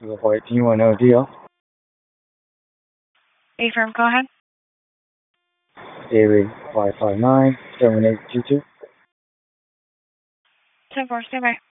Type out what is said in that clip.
Hawaii P1ODL. Affirm, go ahead. Daily 559 7822. 10-4, stand by.